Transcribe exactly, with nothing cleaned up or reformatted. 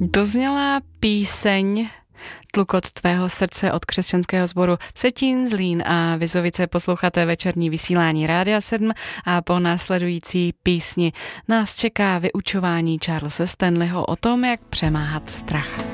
Dozněla píseň Tlukot tvého srdce od křesťanského sboru Vsetín, Zlín a Vizovice. Posloucháte večerní vysílání Rádia sedm a po následující písni nás čeká vyučování Charlese Stanleyho o tom, jak přemáhat strach.